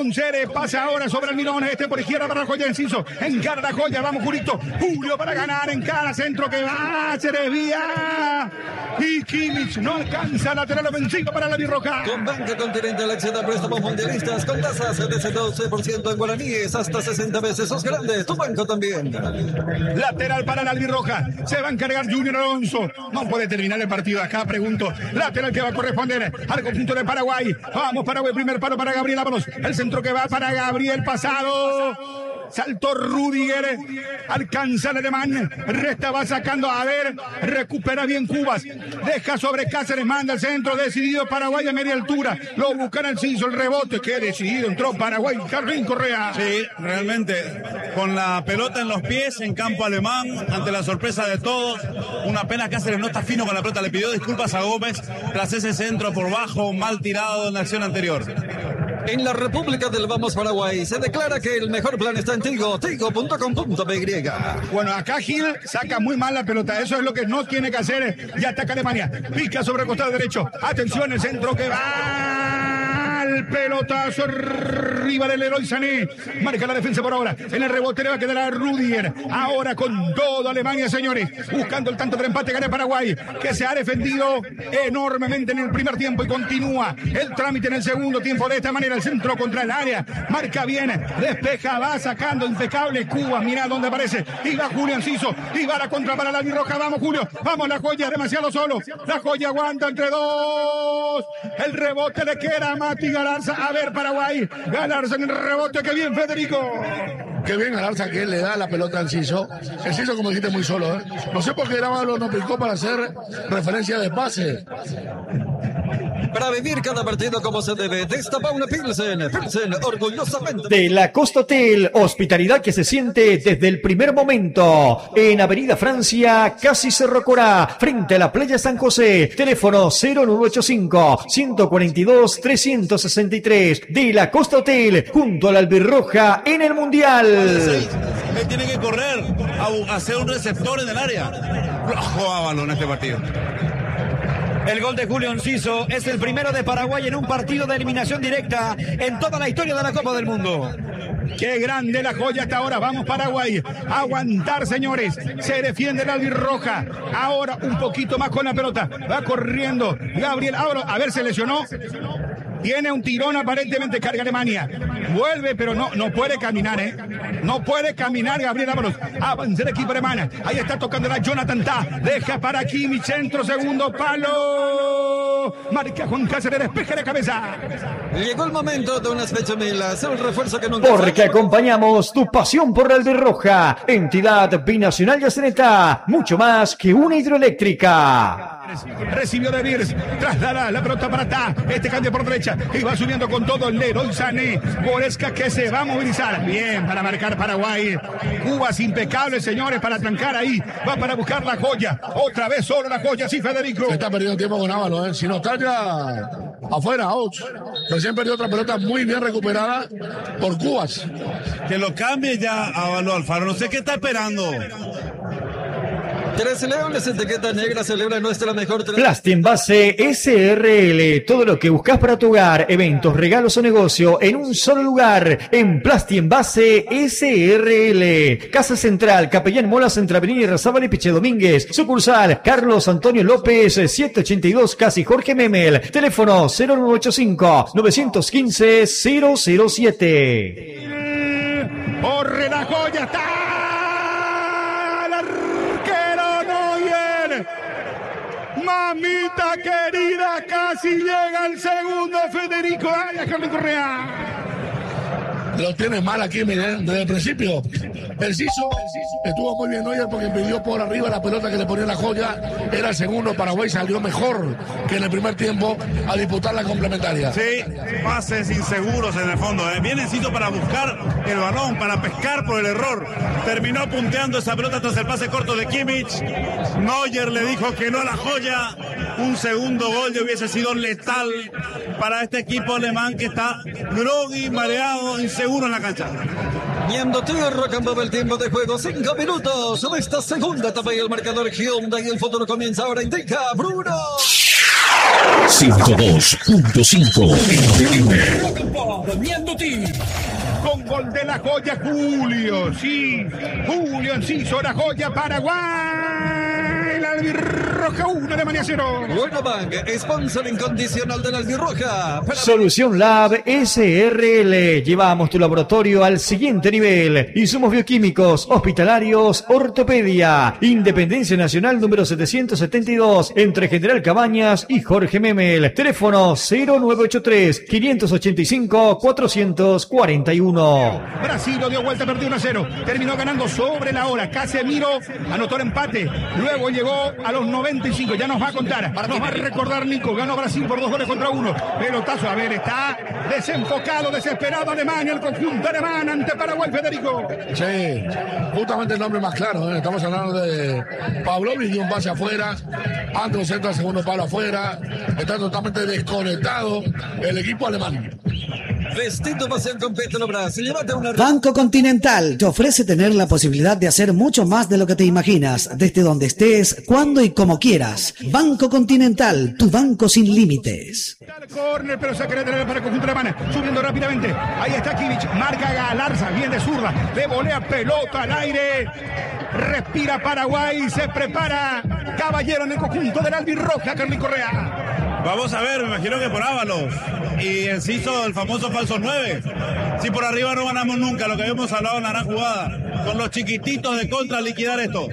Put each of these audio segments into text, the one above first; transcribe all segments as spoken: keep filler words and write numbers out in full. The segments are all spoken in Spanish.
con Cere, pasa ahora sobre el Mirón, este por izquierda para la Joya Enciso, encara la Joya, vamos Julito, Julio para ganar, encara centro que va, se desvía, y Kimmich no alcanza, lateral ofensivo para la Albirroja. Con Banca Continental accede a préstamos mundialistas con tasas de doce por ciento en guaraníes hasta sesenta veces sos grande, tu banco también. Lateral para la Albirroja, se va a encargar Junior Alonso, no puede terminar el partido acá, pregunto, lateral que va a corresponder al conjunto de Paraguay, vamos Paraguay, primer paro para Gabriel Ábalos, el centro que va para Gabriel pasado. Saltó Rudiger, alcanza el alemán, Resta va sacando, a ver, recupera bien Cubas, deja sobre Cáceres, manda el centro, decidido Paraguay a media altura, lo buscan al Ciso, el rebote, que decidido entró Paraguay, Carlín Correa. Sí, realmente, con la pelota en los pies, en campo alemán, ante la sorpresa de todos, una pena Cáceres no está fino con la pelota, le pidió disculpas a Gómez tras ese centro por bajo, mal tirado en la acción anterior. En la República del Vamos Paraguay se declara que el mejor plan está en Tigo, tigo punto com punto pe ye. Bueno, acá Gil saca muy mal la pelota, eso es lo que no tiene que hacer, y ataca Alemania, pica sobre el costado derecho, atención el centro que va, el pelotazo arriba del Leroy Sané, marca la defensa por ahora, en el rebote le va a quedar a Rudiger, ahora con todo Alemania, señores, buscando el tanto del empate, gana Paraguay, que se ha defendido enormemente en el primer tiempo y continúa el trámite en el segundo tiempo de esta manera, el centro contra el área, marca bien, despeja, va sacando impecable Cuba, mira dónde aparece, y va Julio Enciso, y va la contra para la Albirroja, vamos Julio, vamos la Joya, demasiado solo, la Joya aguanta entre dos, el rebote le queda a Mati Galarza, a ver Paraguay, Galarza en el rebote, que bien Federico. Qué bien Galarza que le da la pelota al Ciso, el Ciso como dijiste muy solo, ¿eh? No sé por qué Gravalo no picó para hacer referencia de pase. Para vivir cada partido como se debe, destapa una Pilsen, Pilsen orgullosamente. De la Costa Hotel, hospitalidad que se siente desde el primer momento. En Avenida Francia, casi Cerro Corá, frente a la playa San José. Teléfono cero nueve ocho cinco, uno cuatro dos, tres seis tres. De la Costa Hotel, junto a la Albirroja en el Mundial. Él tiene que correr a hacer un receptor en el área. Rojo a balón este partido. El gol de Julio Enciso es el primero de Paraguay en un partido de eliminación directa en toda la historia de la Copa del Mundo. Qué grande la Joya hasta ahora, vamos Paraguay, aguantar señores, se defiende la Albirroja, ahora un poquito más con la pelota, va corriendo Gabriel Ábalos, a ver, se lesionó. Tiene un tirón, aparentemente carga Alemania. Vuelve, pero no, no puede caminar, ¿eh? No puede caminar Gabriel Ábalos. Avanza el equipo alemán. Ahí está tocando la Jonathan Tah. Deja para Kimmich, centro, segundo palo. Marca Juan Cáceres, despeja de cabeza. Llegó el momento de unas fechomilas, el refuerzo que nunca... Porque acompañamos tu pasión por la Albirroja. Entidad binacional de Azeneta. Mucho más que una hidroeléctrica. Recibió de Virs, traslada la pelota para Tah, este cambia por derecha y va subiendo con todo el Leroy Sané, Goretzka que se va a movilizar, bien para marcar Paraguay, Cubas impecables señores para trancar ahí, va para buscar la Joya, otra vez solo la Joya, sí Federico. Se está perdiendo tiempo con Ábalos, ¿eh? Si no está ya afuera, out. Recién perdió otra pelota muy bien recuperada por Cubas. Que lo cambie ya a Ábalos Alfaro, no sé qué está esperando. Tres Leones, etiqueta negra, celebra nuestra mejor... Plastienvase S R L, todo lo que buscas para tu hogar, eventos, regalos o negocio en un solo lugar, en Plastienvase S R L. Casa Central, Capellán Molas entre Avenida Irrazábal y Piche Domínguez. Sucursal, Carlos Antonio López, setecientos ochenta y dos, casi Jorge Memel. Teléfono cero nueve ocho cinco, nueve uno cinco, cero cero siete. ¡Corre la Joya! ¡Está! Mamita querida, casi llega el segundo Federico. ¡Ay, a Carlos Correa! Lo tiene mal aquí, miren, desde el principio. El Ciso estuvo muy bien hoy porque pidió por arriba la pelota que le ponía la Joya. Era el segundo, Paraguay salió mejor que en el primer tiempo a disputar la complementaria. Sí, pases inseguros en el fondo. ¿eh? Bien Enciso para buscar el balón, para pescar por el error. Terminó punteando esa pelota tras el pase corto de Kimmich. Neuer le dijo que no a la Joya. Un segundo gol ya hubiese sido letal para este equipo alemán que está groggy, mareado, inseguro en la cancha. Viendo tierra, cambiaba el tiempo de juego. Cinco minutos de esta segunda etapa y el marcador Hyundai y el futuro comienza ahora. Indica Bruno. ciento dos punto cinco. Con gol de la joya Julio, sí, Julio Enciso, la joya Paraguay, la albirroja uno, Alemania cero. Buena Bank, sponsor incondicional de la albirroja. Solución Lab S R L. Llevamos tu laboratorio al siguiente nivel. Insumos bioquímicos, hospitalarios, ortopedia. Independencia Nacional número setecientos setenta y dos, entre General Cabañas y Jorge Memel. Teléfono cero nueve ocho tres, quinientos ochenta y cinco, cuatrocientos cuarenta y uno. Brasil lo dio vuelta, perdió uno a cero. Terminó ganando sobre la hora. Casemiro anotó el empate. Luego llegó a los noventa y cinco. Ya nos va a contar. Nos va a recordar Nico. Ganó Brasil por dos goles contra uno. Pelotazo. A ver, está desenfocado, desesperado Alemania. El conjunto alemán ante Paraguay, Federico. Sí, justamente el nombre más claro. ¿eh? Estamos hablando de Pavlovich, dio un pase afuera. Andros entra al segundo palo afuera. Está totalmente desconectado el equipo alemán. Vestido pasión con Petrobras. Llévate una... Banco Continental te ofrece tener la posibilidad de hacer mucho más de lo que te imaginas, desde donde estés, cuando y como quieras. Banco Continental, tu banco sin límites. Corner, pero saca lateral para el conjunto alemán. Subiendo rápidamente. Ahí está Kimmich. Marca Galarza. Bien de zurda. Le volea pelota al aire. Respira Paraguay. Se prepara Caballero en el conjunto del albirroja, Carly Correa. Vamos a ver, me imagino que por Ábalos y Enciso, el famoso falso nueve. Si por arriba no ganamos nunca, lo que habíamos hablado en la gran jugada, con los chiquititos de contra liquidar esto.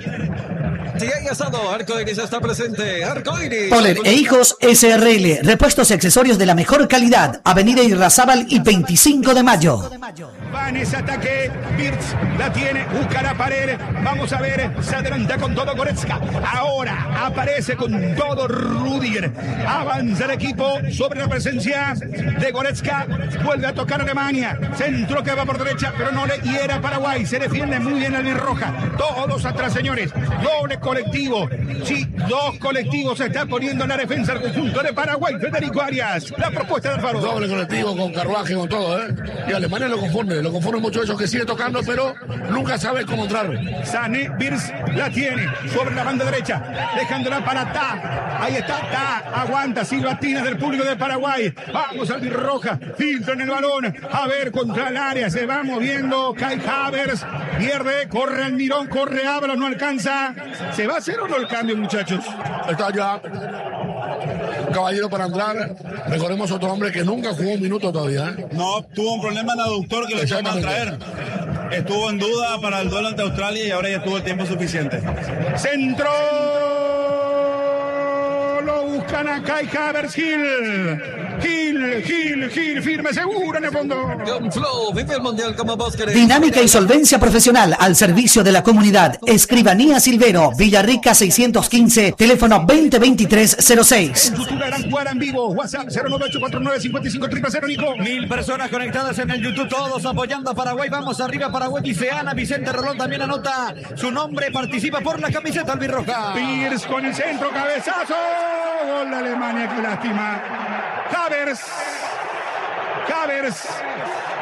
Sigue asado, Arcoiris está presente. Arcoiris. Poler e Hijos S R L, repuestos y accesorios de la mejor calidad. Avenida Irrazábal y veinticinco de mayo. Va en ese ataque, Birz la tiene, busca la pared, vamos a ver, se adelanta con todo Goretzka, ahora aparece con todo Rudiger, avanza el equipo sobre la presencia de Goretzka, vuelve a tocar Alemania, centro que va por derecha, pero no le hiera a Paraguay, se defiende muy bien la albirroja, todos atrás señores, doble colectivo, sí, dos colectivos se está poniendo en la defensa el conjunto de Paraguay, Federico Arias, la propuesta de Alfaro. Doble colectivo con carruaje, con todo, ¿eh? Y Alemania lo confunde. Lo conforme mucho eso que sigue tocando, pero nunca sabe cómo entrar. Sané, Birz la tiene sobre la banda derecha, dejándola para Ta. Ahí está Ta, aguanta, silbatinas del público de Paraguay. Vamos al Roja, filtra en el balón. A ver, contra el área, se va moviendo. Kai Havertz, pierde, corre al mirón, corre Ábalos, no alcanza. ¿Se va a hacer o no el cambio, muchachos? Está ya. Caballero para entrar. Recordemos otro hombre que nunca jugó un minuto todavía. ¿eh? No, tuvo un problema en el aductor que le echó a traer. Estuvo en duda para el duelo ante Australia y ahora ya tuvo el tiempo suficiente. Centro. Lo buscan a Kai Havertz. Gil. Gil, Gil, Gil, firme, seguro en el fondo. Con Flow, vive el mundial como vos querés. Dinámica y solvencia profesional al servicio de la comunidad. Escribanía Silvero, Villarrica seiscientos quince, teléfono veinte veintitrés cero seis. En YouTube harán jugar en vivo. WhatsApp cero nueve ocho cuatro nueve cinco cinco cero cero, Nico. Mil personas conectadas en el YouTube, todos apoyando a Paraguay. Vamos arriba, Paraguay, dice Ana. Vicente Rolón también anota su nombre, participa por la camiseta albirroja. Pierce con el centro, cabezazo. Gol de Alemania, qué lástima. Havertz, Havertz,